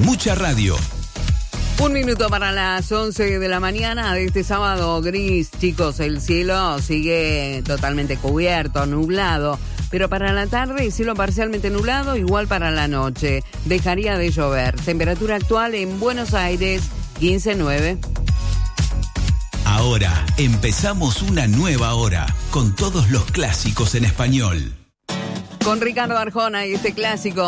Mucha radio. 1 minuto para las 11 de la mañana de este sábado gris, chicos. El cielo sigue totalmente cubierto, nublado. Pero para la tarde, cielo parcialmente nublado, igual para la noche. Dejaría de llover. Temperatura actual en Buenos Aires, 15,9. Ahora empezamos una nueva hora con todos los clásicos en español. Con Ricardo Arjona y este clásico.